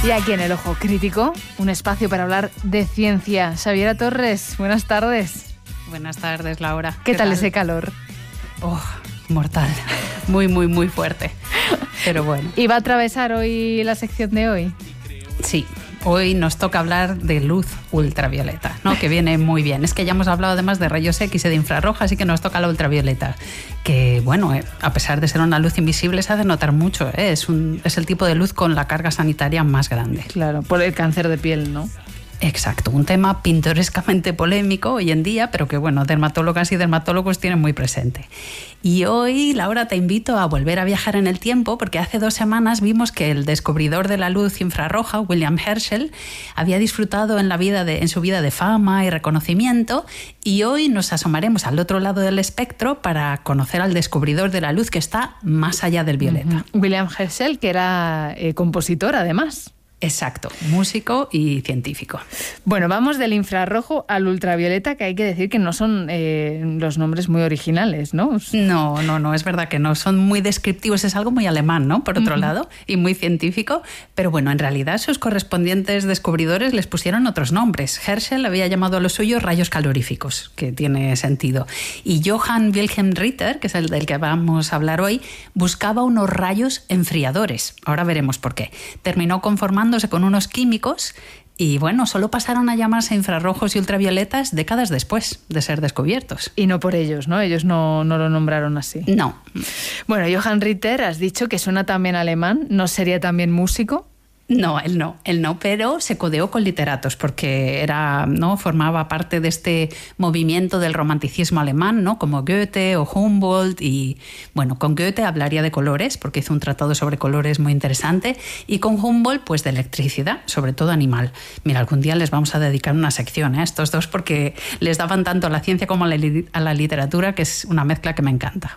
Y aquí en El Ojo Crítico, un espacio para hablar de ciencia. Xaviera Torres, buenas tardes. Buenas tardes, Laura. ¿Qué tal ese calor? Oh, mortal. Muy, muy, muy fuerte. Pero bueno. ¿Y va a atravesar hoy la sección de hoy? Sí. Hoy nos toca hablar de luz ultravioleta, ¿no? Que viene muy bien. Es que ya hemos hablado además de rayos X y de infrarroja, así que nos toca la ultravioleta. Que, bueno, a pesar de ser una luz invisible, se hace notar mucho. Es el tipo de luz con la carga sanitaria más grande. Claro, por el cáncer de piel, ¿no? Exacto, un tema pintorescamente polémico hoy en día, pero que, bueno, dermatólogas y dermatólogos tienen muy presente. Y hoy, Laura, te invito a volver a viajar en el tiempo, porque hace 2 semanas vimos que el descubridor de la luz infrarroja, William Herschel, había disfrutado en su vida de fama y reconocimiento, y hoy nos asomaremos al otro lado del espectro para conocer al descubridor de la luz que está más allá del violeta. William Herschel, que era compositor, además. Exacto, músico y científico. Bueno, vamos del infrarrojo al ultravioleta, que hay que decir que no son los nombres muy originales, ¿no? No, es verdad que no, son muy descriptivos, es algo muy alemán, ¿no? Por otro lado, y muy científico, pero bueno, en realidad sus correspondientes descubridores les pusieron otros nombres. Herschel había llamado a los suyos rayos caloríficos, que tiene sentido, y Johann Wilhelm Ritter, que es el del que vamos a hablar hoy, buscaba unos rayos enfriadores. Ahora veremos por qué. Terminó conformando con unos químicos y, bueno, solo pasaron a llamarse infrarrojos y ultravioletas décadas después de ser descubiertos. Y no por ellos, ¿no? Ellos no lo nombraron así. No. Bueno, Johann Ritter, has dicho que suena también alemán, ¿no sería también músico? No, él no, pero se codeó con literatos porque formaba parte de este movimiento del romanticismo alemán, ¿no? Como Goethe o Humboldt, y bueno, con Goethe hablaría de colores porque hizo un tratado sobre colores muy interesante, y con Humboldt pues de electricidad, sobre todo animal. Mira, algún día les vamos a dedicar una sección a estos dos porque les daban tanto a la ciencia como a la literatura, que es una mezcla que me encanta.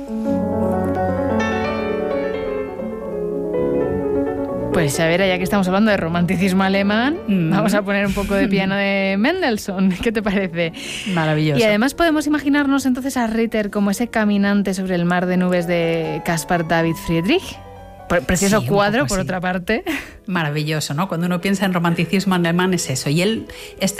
Pues a ver, ya que estamos hablando de romanticismo alemán, vamos a poner un poco de piano de Mendelssohn. ¿Qué te parece? Maravilloso. Y además podemos imaginarnos entonces a Ritter como ese caminante sobre el mar de nubes de Caspar David Friedrich. Precioso cuadro, por otra parte. Maravilloso, ¿no? Cuando uno piensa en romanticismo alemán es eso. Y él,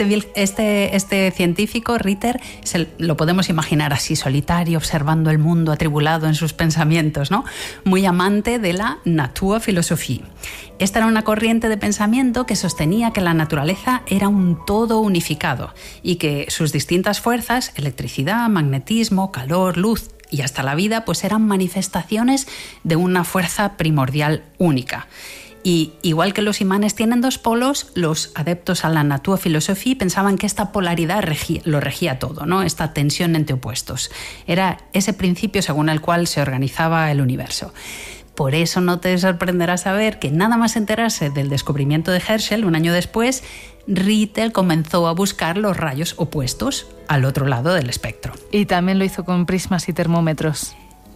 este científico, Ritter, lo podemos imaginar así, solitario, observando el mundo, atribulado en sus pensamientos, ¿no? Muy amante de la Naturphilosophie. Esta era una corriente de pensamiento que sostenía que la naturaleza era un todo unificado y que sus distintas fuerzas, electricidad, magnetismo, calor, luz y hasta la vida, pues eran manifestaciones de una fuerza primordial única. Y igual que los imanes tienen 2 polos, los adeptos a la Naturphilosophie pensaban que esta polaridad lo regía todo, ¿no? Esta tensión entre opuestos. Era ese principio según el cual se organizaba el universo. Por eso no te sorprenderá saber que nada más enterarse del descubrimiento de Herschel, un año después, Ritter comenzó a buscar los rayos opuestos al otro lado del espectro. Y también lo hizo con prismas y termómetros.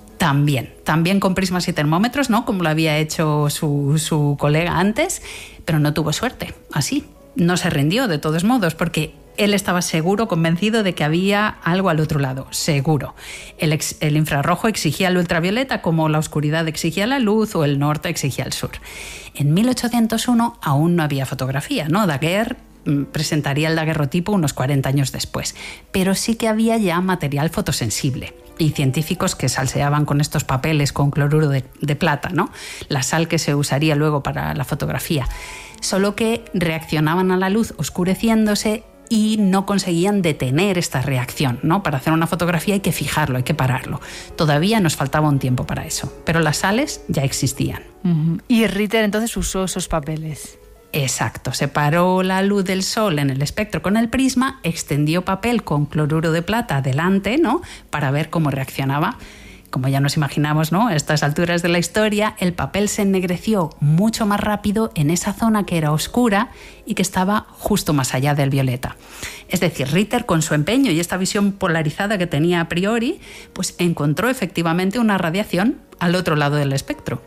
También con prismas y termómetros, ¿no? Como lo había hecho su colega antes, pero no tuvo suerte. Así, no se rindió de todos modos, porque él estaba seguro, convencido de que había algo al otro lado, seguro. El infrarrojo exigía el ultravioleta como la oscuridad exigía la luz o el norte exigía el sur. En 1801 aún no había fotografía, ¿no? Daguerre presentaría el daguerrotipo unos 40 años después, pero sí que había ya material fotosensible y científicos que salseaban con estos papeles con cloruro de plata, ¿no? La sal que se usaría luego para la fotografía. Solo que reaccionaban a la luz oscureciéndose y no conseguían detener esta reacción, ¿no? Para hacer una fotografía hay que fijarlo, hay que pararlo. Todavía nos faltaba un tiempo para eso, pero las sales ya existían. Y Ritter entonces usó esos papeles. Exacto, separó la luz del sol en el espectro con el prisma, extendió papel con cloruro de plata adelante, ¿no? Para ver cómo reaccionaba. Como ya nos imaginamos, ¿no? A estas alturas de la historia, el papel se ennegreció mucho más rápido en esa zona que era oscura y que estaba justo más allá del violeta. Es decir, Ritter, con su empeño y esta visión polarizada que tenía a priori, pues encontró efectivamente una radiación al otro lado del espectro.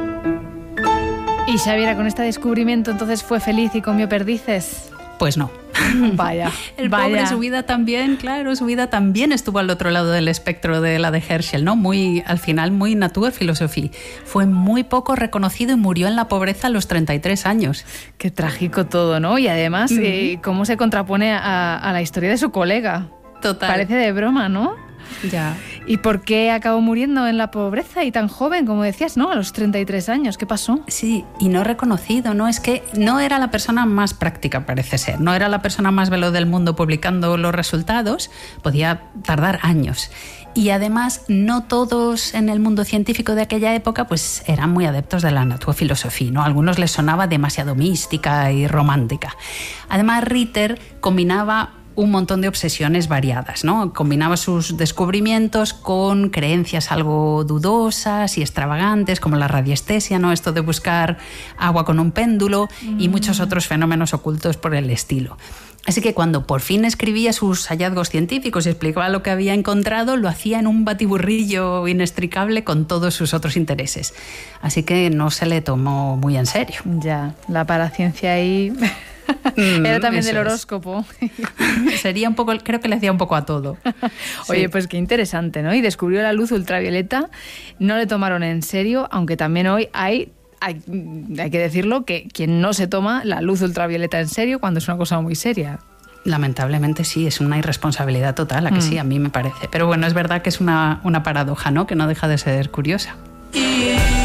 ¿Y Xaviera con este descubrimiento entonces fue feliz y comió perdices? Pues no. Vaya. El pobre, su vida también estuvo al otro lado del espectro de la de Herschel, ¿no? Al final, muy Naturphilosophie. Fue muy poco reconocido y murió en la pobreza a los 33 años. Qué trágico todo, ¿no? Y además, cómo se contrapone a la historia de su colega. Total. Parece de broma, ¿no? Ya. ¿Y por qué acabó muriendo en la pobreza y tan joven, como decías, ¿no? A los 33 años, ¿qué pasó? Sí, y no reconocido, ¿no? Es que no era la persona más práctica, parece ser. No era la persona más veloz del mundo publicando los resultados. Podía tardar años. Y además, no todos en el mundo científico de aquella época pues eran muy adeptos de la Naturphilosophie, ¿no? A algunos les sonaba demasiado mística y romántica. Además, Ritter combinaba un montón de obsesiones variadas, ¿no? Combinaba sus descubrimientos con creencias algo dudosas y extravagantes, como la radiestesia, ¿no? Esto de buscar agua con un péndulo y muchos otros fenómenos ocultos por el estilo. Así que cuando por fin escribía sus hallazgos científicos y explicaba lo que había encontrado, lo hacía en un batiburrillo inextricable con todos sus otros intereses. Así que no se le tomó muy en serio. Ya, la paraciencia ahí... Era también del horóscopo. Sería un poco, creo que le hacía un poco a todo. Oye, sí. Pues qué interesante, ¿no? Y descubrió la luz ultravioleta, no le tomaron en serio, aunque también hoy hay que decirlo, que quien no se toma la luz ultravioleta en serio cuando es una cosa muy seria. Lamentablemente sí, es una irresponsabilidad total, ¿a que sí? A mí me parece. Pero bueno, es verdad que es una paradoja, ¿no? Que no deja de ser curiosa.